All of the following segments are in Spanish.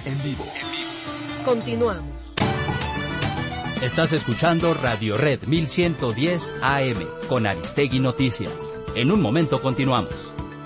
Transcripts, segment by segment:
en vivo. Continuamos. Estás escuchando Radio Red 1110 AM con Aristegui Noticias. En un momento continuamos.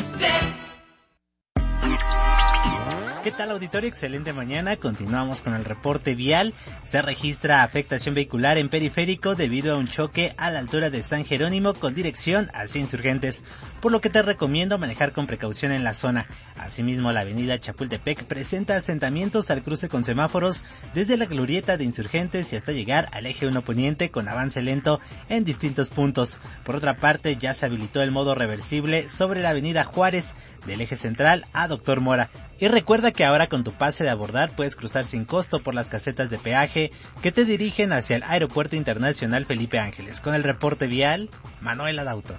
¿Qué tal, auditorio? Excelente mañana. Continuamos con el reporte vial. Se registra afectación vehicular en Periférico debido a un choque a la altura de San Jerónimo con dirección hacia Insurgentes, por lo que te recomiendo manejar con precaución en la zona. Asimismo, la avenida Chapultepec presenta asentamientos al cruce con semáforos desde la glorieta de Insurgentes y hasta llegar al eje 1 poniente con avance lento en distintos puntos. Por otra parte, ya se habilitó el modo reversible sobre la avenida Juárez del eje central a Doctor Mora. Y recuerda que ahora con tu pase de abordar puedes cruzar sin costo por las casetas de peaje que te dirigen hacia el Aeropuerto Internacional Felipe Ángeles. Con el reporte vial, Manuel Adauto.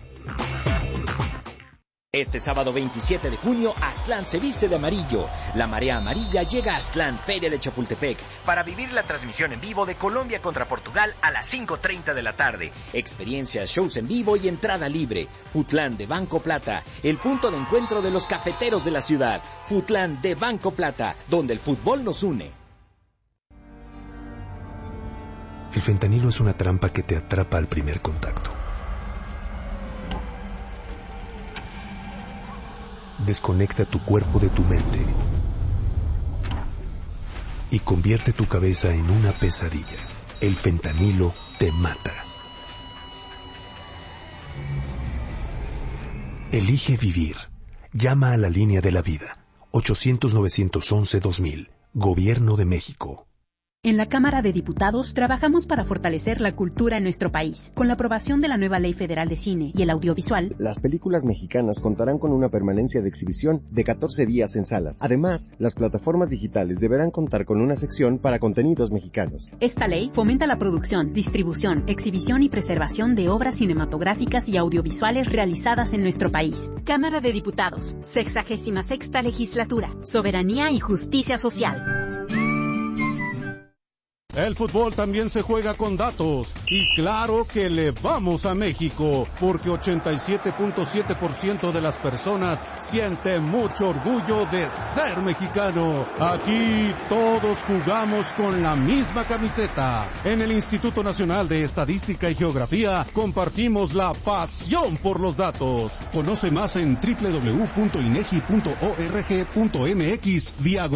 Este sábado 27 de junio, Aztlán se viste de amarillo. La marea amarilla llega a Aztlán, Feria de Chapultepec, para vivir la transmisión en vivo de Colombia contra Portugal a las 5:30 de la tarde. Experiencias, shows en vivo y entrada libre. Futlán de Banco Plata, el punto de encuentro de los cafeteros de la ciudad. Futlán de Banco Plata, donde el fútbol nos une. El fentanilo es una trampa que te atrapa al primer contacto. Desconecta tu cuerpo de tu mente y convierte tu cabeza en una pesadilla. El fentanilo te mata. Elige vivir. Llama a la línea de la vida. 800-911-2000. Gobierno de México. En la Cámara de Diputados trabajamos para fortalecer la cultura en nuestro país. Con la aprobación de la nueva Ley Federal de Cine y el Audiovisual, las películas mexicanas contarán con una permanencia de exhibición de 14 días en salas. Además, las plataformas digitales deberán contar con una sección para contenidos mexicanos. Esta ley fomenta la producción, distribución, exhibición y preservación de obras cinematográficas y audiovisuales realizadas en nuestro país. Cámara de Diputados, 66ª Legislatura, Soberanía y Justicia Social. El fútbol también se juega con datos, y claro que le vamos a México, porque 87.7% de las personas siente mucho orgullo de ser mexicano. Aquí todos jugamos con la misma camiseta. En el Instituto Nacional de Estadística y Geografía compartimos la pasión por los datos. Conoce más en www.inegi.org.mx/.